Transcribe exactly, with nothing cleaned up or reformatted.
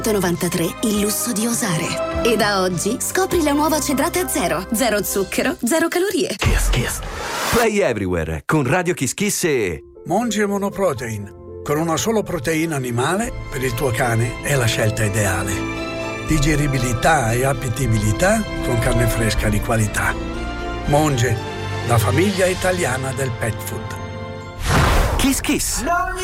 novantatré il lusso di osare. E da oggi scopri la nuova Cedrate Zero. Zero zucchero, zero calorie. Kiss Kiss. Play Everywhere con Radio Kiss Kiss e Monge Monoprotein. Con una sola proteina animale, per il tuo cane è la scelta ideale. Digeribilità e appetibilità con carne fresca di qualità. Monge, la famiglia italiana del pet food. Kiss Kiss.